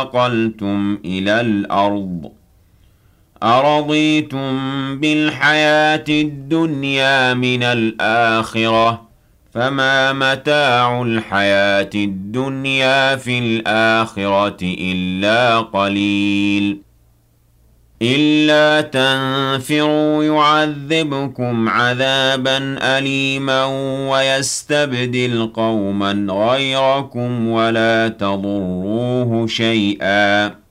انتقلتم إلى الأرض أرضيتم بالحياة الدنيا من الآخرة فما متاع الحياة الدنيا في الآخرة إلا قليل إلا تنفروا يعذبكم عذابا أليما ويستبدل قوما غيركم ولا تضروه شيئا